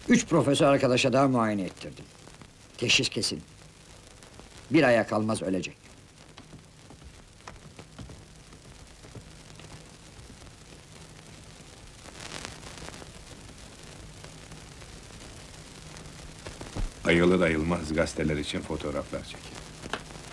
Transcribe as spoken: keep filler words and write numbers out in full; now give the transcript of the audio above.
Üç profesör arkadaşa daha muayene ettirdim. Teşhis kesin. Bir aya kalmaz ölecek. Ayılır ayılmaz gazeteler için fotoğraflar çekin.